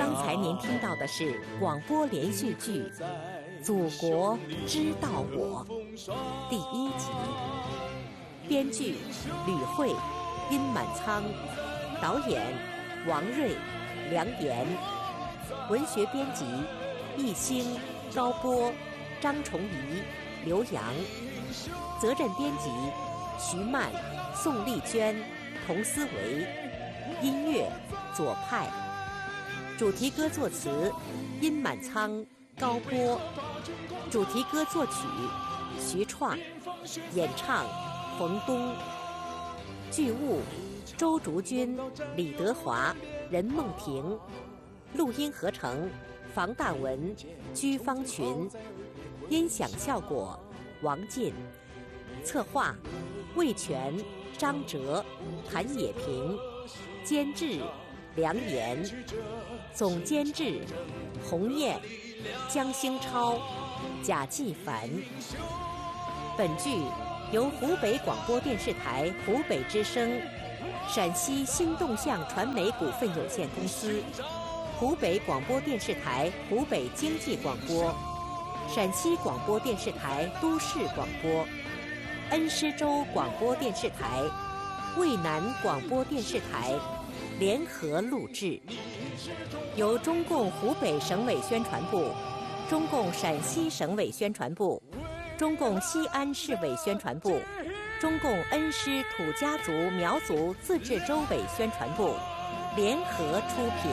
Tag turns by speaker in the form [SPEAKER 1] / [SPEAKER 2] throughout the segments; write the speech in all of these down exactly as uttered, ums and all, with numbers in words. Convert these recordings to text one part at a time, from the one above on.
[SPEAKER 1] 刚才您听到的是广播连续剧《祖国知道我》第一集，编剧吕慧、殷满仓，导演王瑞、梁岩，文学编辑易兴、高波、张崇仪、刘洋，责任编辑徐曼、宋丽娟、童思维，音乐左派，主题歌作词殷满仓、高波，主题歌作曲徐创，演唱冯东，剧务周竹君、李德华、任梦婷，录音合成房大文、居方群，音响效果王进，策划魏全、张哲、谭野平，监制梁岩，总监制洪燕、江兴超、贾继凡。本剧由湖北广播电视台湖北之声、陕西新动向传媒股份有限公司、湖北广播电视台湖北经济广播、陕西广播电视台都市广播、恩施州广播电视台、渭南广播电视台联合录制，由中共湖北省委宣传部、中共陕西省委宣传部、中共西安市委宣传部、中共恩施土家族苗族自治州委宣传部联合出品。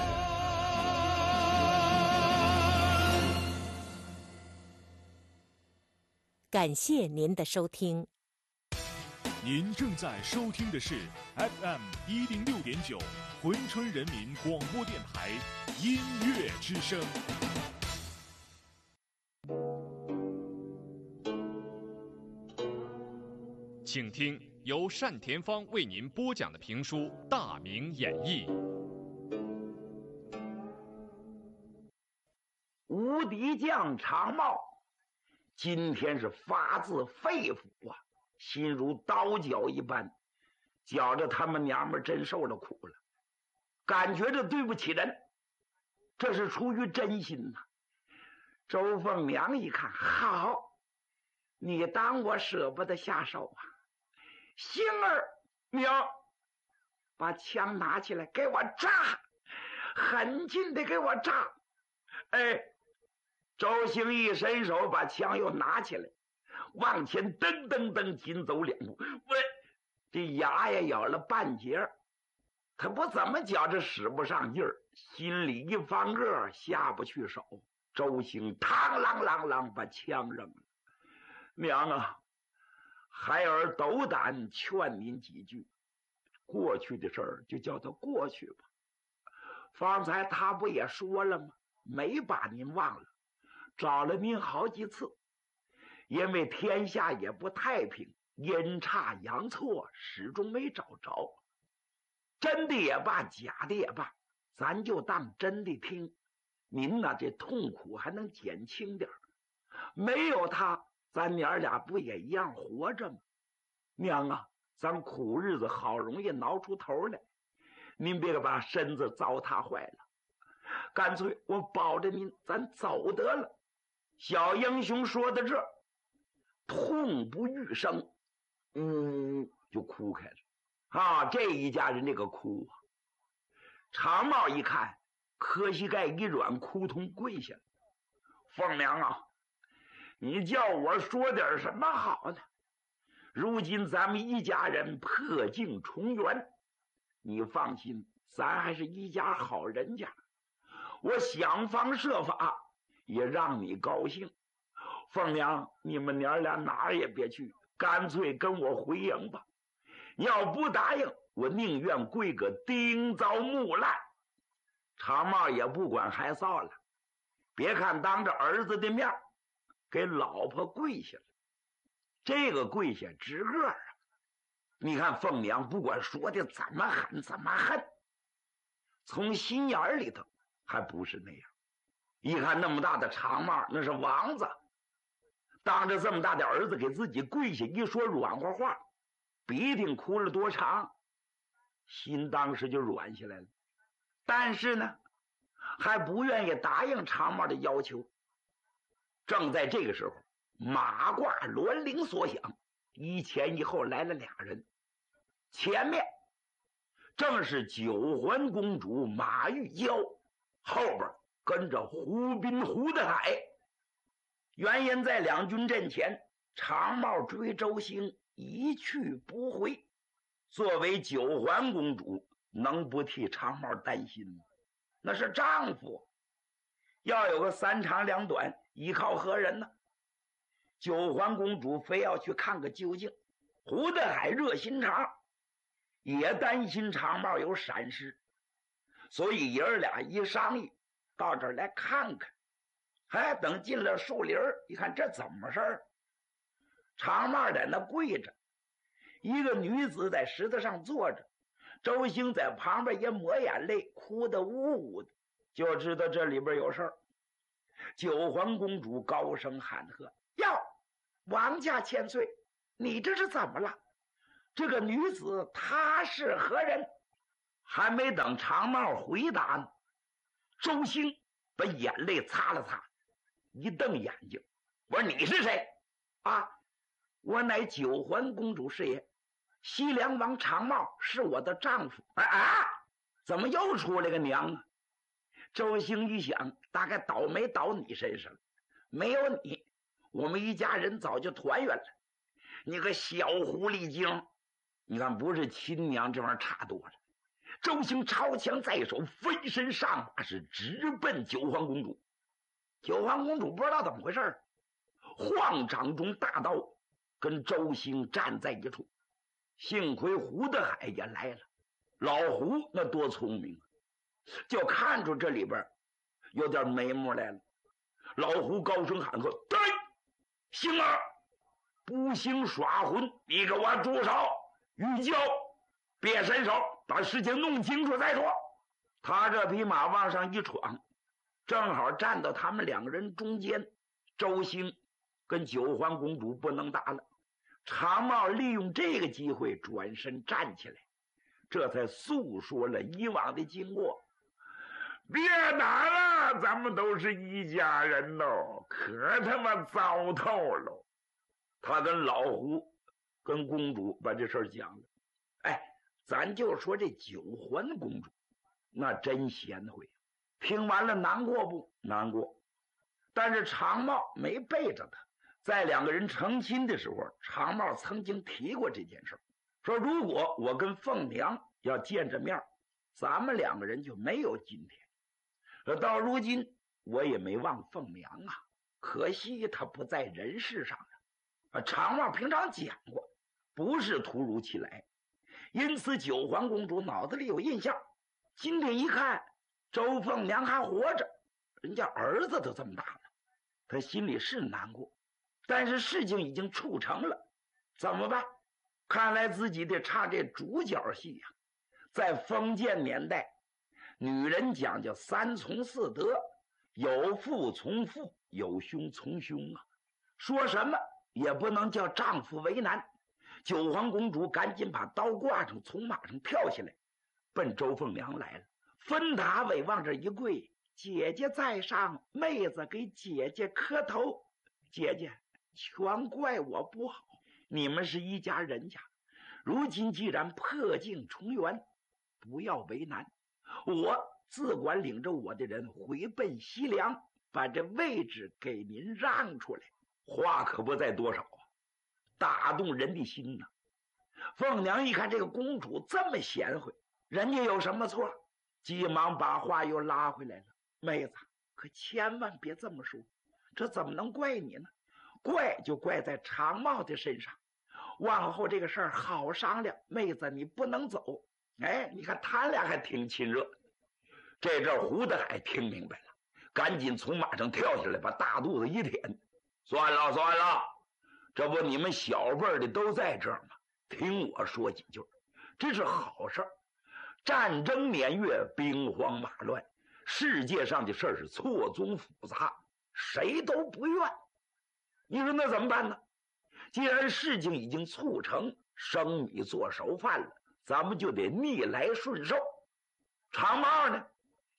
[SPEAKER 1] 感谢您的收听。
[SPEAKER 2] 您正在收听的是 F M 一零六点九珲春人民广播电台音乐之声。请听由单田芳为您播讲的评书《大明演义》。
[SPEAKER 3] 无敌将常茂今天是发自肺腑啊，心如刀绞一般，觉着他们娘们真受了苦了，感觉着对不起人，这是出于真心呐、啊。周凤娘一看，好，你当我舍不得下手啊？星儿娘，把枪拿起来给我炸，狠劲的给我炸。哎，周星一伸手把枪又拿起来，往前噔噔噔紧走两步，喂，这牙也咬了半截，他不怎么觉着使不上劲儿，心里一翻个下不去手。周星嘡啷啷啷把枪扔了。娘啊，孩儿斗胆劝您几句，过去的事儿就叫它过去吧。方才他不也说了吗？没把您忘了，找了您好几次，因为天下也不太平，阴差阳错始终没找着。真的也罢，假的也罢，咱就当真的听，您呢这痛苦还能减轻点。没有他，咱娘俩不也一样活着吗？娘啊，咱苦日子好容易挠出头来，您别把身子糟蹋坏了，干脆我保着您，咱走得了。小英雄说到这，痛不欲生，嗯，就哭开了。啊，这一家人这个哭啊！常茂一看，磕膝盖一软，扑通跪下了。凤娘啊，你叫我说点什么好呢？如今咱们一家人破镜重圆，你放心，咱还是一家好人家，我想方设法也让你高兴。凤娘，你们娘俩哪儿也别去，干脆跟我回营吧。要不答应，我宁愿跪个钉遭木烂。常茂也不管害臊了，别看当着儿子的面给老婆跪下了，这个跪下直个啊！你看凤娘不管说的怎么狠怎么恨，从心眼里头还不是那样。一看那么大的常茂，那是王子，当着这么大的儿子给自己跪下，一说软和话，鼻涕哭了多长，心当时就软下来了。但是呢， 还不愿意答应长毛的要求。正在这个时候，马挂銮铃所响，一前一后来了俩人，前面正是九环公主马玉娇，后边跟着胡斌胡德海。原因在两军阵前，长毛追周兴一去不回，作为九环公主，能不替长毛担心吗？那是丈夫，要有个三长两短，依靠何人呢？九环公主非要去看个究竟，胡德海热心肠，也担心长毛有闪失，所以爷儿俩一商议，到这儿来看看。哎，等进了树林，一看这怎么事儿？长毛在那跪着，一个女子在石头上坐着，周兴在旁边也抹眼泪，哭得呜呜的，就知道这里边有事儿。九环公主高声喊喝：“哟，王家千岁，你这是怎么了？这个女子她是何人？”还没等长毛回答呢，周兴把眼泪擦了擦，一瞪眼睛：“我说你是谁？”啊，我乃九环公主是也，西凉王长毛是我的丈夫。啊啊！怎么又出来个娘啊？周兴一想，大概倒霉倒你身上了。没有你，我们一家人早就团圆了。你个小狐狸精！你看，不是亲娘，这玩意儿差多了。周兴抄枪在手，飞身上马，是直奔九环公主。九环公主不知道怎么回事，晃掌中大刀跟周兴站在一处。幸亏胡德海也来了，老胡那多聪明，就看出这里边有点眉目来了。老胡高声喊喝：“对，星儿，不兴耍混，你给我住手！玉娇，别伸手，把事情弄清楚再说。”他这匹马往上一闯，正好站到他们两个人中间。周兴跟九环公主不能打了，长毛利用这个机会转身站起来，这才诉说了以往的经过。别打了，咱们都是一家人喽，可他妈糟透了。他跟老胡跟公主把这事儿讲了。哎，咱就说这九环公主那真贤惠，听完了难过不？难过。但是长毛没背着他，在两个人成亲的时候，长毛曾经提过这件事，说如果我跟凤娘要见着面，咱们两个人就没有今天。到如今我也没忘凤娘啊，可惜她不在人世上啊。长毛平常讲过，不是突如其来，因此九环公主脑子里有印象。今天一看周凤娘还活着，人家儿子都这么大了，她心里是难过，但是事情已经促成了，怎么办？看来自己得唱这主角戏呀、啊。在封建年代，女人讲究三从四德，有父从父，有兄从兄啊，说什么也不能叫丈夫为难。九环公主赶紧把刀挂上，从马上跳下来，奔周凤娘来了。分塔尾往这一跪：“姐姐在上，妹子给姐姐磕头。姐姐，全怪我不好，你们是一家人家，如今既然破镜重圆，不要为难，我自管领着我的人回奔西凉，把这位置给您让出来。”话可不在多少啊，打动人的心呐、啊。凤娘一看这个公主这么贤惠，人家有什么错？急忙把话又拉回来了：“妹子，可千万别这么说，这怎么能怪你呢？怪就怪在长毛的身上，往后这个事儿好商量。妹子，你不能走。”哎，你看他俩还挺亲热。这阵胡德海听明白了，赶紧从马上跳下来，把大肚子一舔：“算了算了，这不你们小辈的都在这儿吗？听我说几句，这是好事儿。战争年月，兵荒马乱，世界上的事儿是错综复杂，谁都不愿。你说那怎么办呢？既然事情已经促成，生米做熟饭了，咱们就得逆来顺受。长毛呢，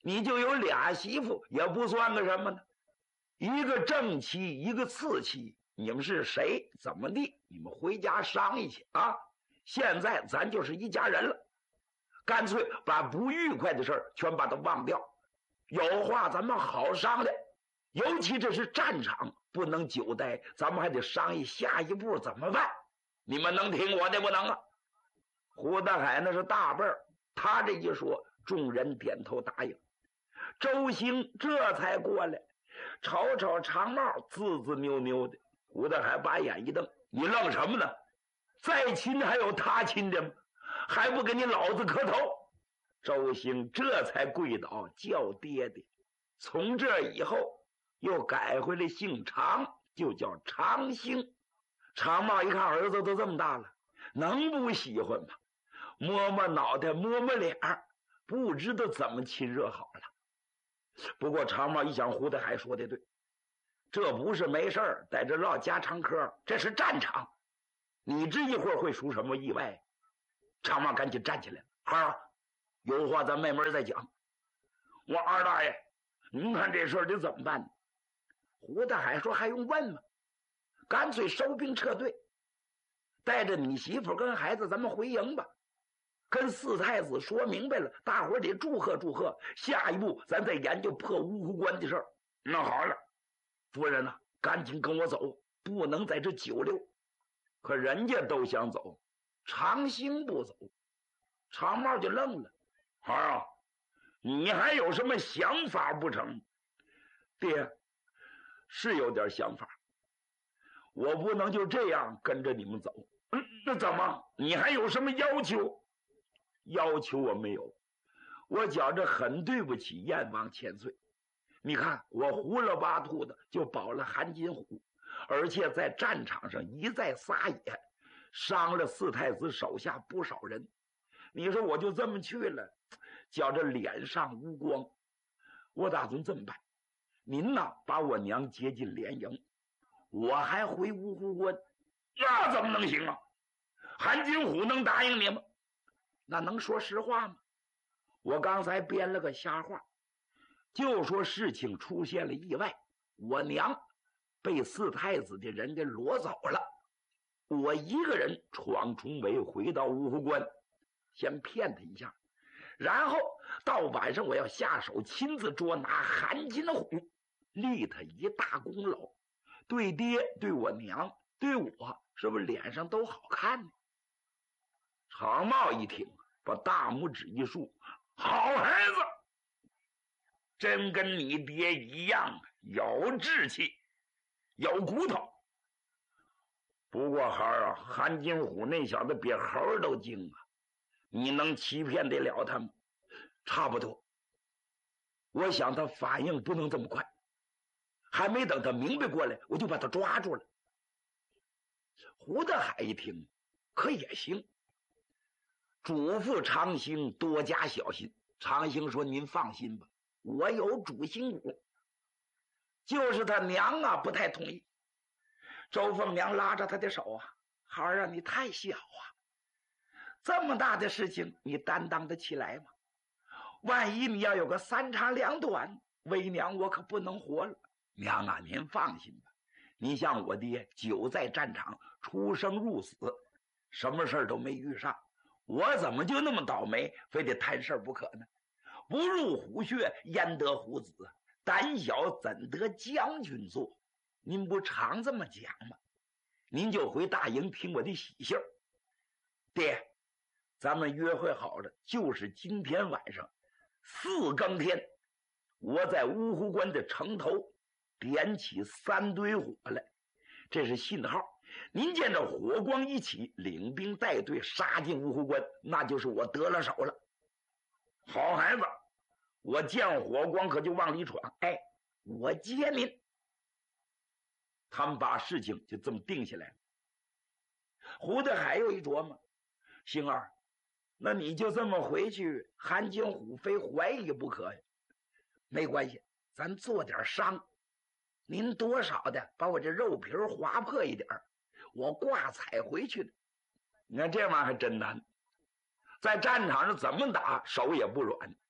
[SPEAKER 3] 你就有俩媳妇，也不算个什么呢。一个正妻，一个次妻，你们是谁？怎么地？你们回家商议去啊！现在咱就是一家人了，干脆把不愉快的事儿全把它忘掉，有话咱们好商量。尤其这是战场，不能久待，咱们还得商议下一步怎么办。你们能听我的不能啊？胡大海那是大辈儿，他这一说，众人点头答应。周兴这才过来，瞅瞅长帽，自自扭扭的。胡大海把眼一瞪：“你愣什么呢？再亲还有他亲的吗？还不给你老子磕头！”周兴这才跪倒叫爹爹。从这以后又改回来姓常，就叫常兴。长帽一看儿子都这么大了，能不喜欢吗？摸摸脑袋，摸摸脸，不知道怎么亲热好了。不过长帽一想，胡大海说的对，这不是没事儿在这唠家常嗑，这是战场，你这一会儿会出什么意外？长帽赶紧站起来了：“孩儿，有话咱慢慢再讲。我二大爷，您看这事儿得怎么办呢？”胡大海说：“还用问吗？干脆收兵撤退，带着你媳妇跟孩子咱们回营吧。跟四太子说明白了，大伙儿得祝贺祝贺。下一步咱再研究破乌湖关的事儿。那好了，夫人呢、啊，赶紧跟我走，不能在这久留。”可人家都想走，常兴不走。长帽就愣了：“孩儿啊，你还有什么想法不成？”“爹，是有点想法，我不能就这样跟着你们走。”“嗯，那怎么？你还有什么要求？”“要求我没有，我觉着很对不起燕王千岁。你看我胡了八兔的就保了韩金虎，而且在战场上一再撒野，伤了四太子手下不少人。你说我就这么去了，觉着脸上无光。我打算这么办，您呢把我娘接进连营，我还回乌湖关。”“那怎么能行啊？韩金虎能答应你吗？”“那能说实话吗？我刚才编了个瞎话，就说事情出现了意外，我娘被四太子的人给掳走了，我一个人闯重围回到乌湖关，先骗他一下，然后到晚上我要下手亲自捉拿韩金虎，立他一大功劳，对爹对我娘对我是不是脸上都好看呢？”长帽一听，把大拇指一竖：“好孩子，真跟你爹一样，有志气，有骨头。不过孩儿啊，韩金虎那小子比猴都精啊，你能欺骗得了他吗？”“差不多。我想他反应不能这么快，还没等他明白过来，我就把他抓住了。”胡大海一听，可也行，嘱咐常兴多加小心。常兴说：“您放心吧，我有主心骨。”就是他娘啊不太同意。周凤娘拉着他的手啊：“孩儿啊，你太小啊，这么大的事情你担当得起来吗？万一你要有个三长两短，为娘我可不能活了。”“娘啊，您放心吧，你像我爹久在战场，出生入死，什么事儿都没遇上，我怎么就那么倒霉，非得摊事儿不可呢？不入虎穴，焉得虎子？胆小怎得将军做？您不常这么讲吗？您就回大营听我的喜信儿。爹，咱们约会好了，就是今天晚上四更天，我在乌湖关的城头点起三堆火来，这是信号。您见着火光一起，领兵带队杀进乌湖关，那就是我得了手了。好孩子，我见火光可就往里闯，哎，我接您。”他们把事情就这么定下来了。胡大海又一琢磨：“星儿，那你就这么回去，韩金虎非怀疑不可呀。没关系，咱做点伤，您多少的把我这肉皮划破一点，我挂彩回去的。你看这玩意儿还真难，在战场上怎么打手也不软，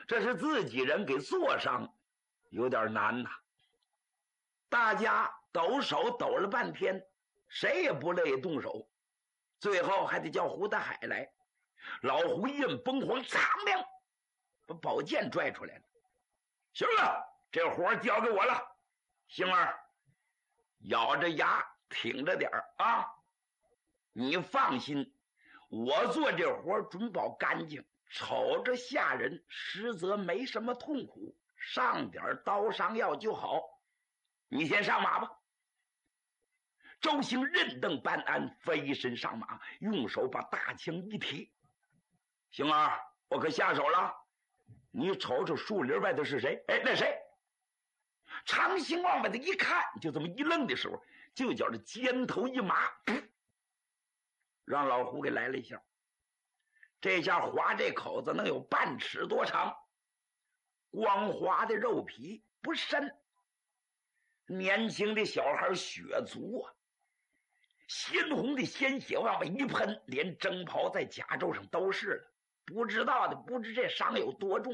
[SPEAKER 3] 这是自己人给做上，有点难呐。大家抖手抖了半天，谁也不乐意动手，最后还得叫胡大海来。老胡一摁崩簧，苍亮，把宝剑拽出来了。行了，这活交给我了，星儿，咬着牙挺着点儿啊！你放心，我做这活准保干净，瞅着吓人，实则没什么痛苦，上点刀伤药就好。你先上马吧。周兴任瞪半安，飞身上马，用手把大枪一提。星儿，我可下手了，你瞅瞅树林外头是谁？哎，那谁？长兴往外头一看，就这么一愣的时候，就觉着肩头一麻，让老胡给来了一下。这下划这口子能有半尺多长，光滑的肉皮不深，年轻的小孩血足啊，鲜红的鲜血往外一喷，连征袍在甲胄上都是了。不知道的不知这伤有多重。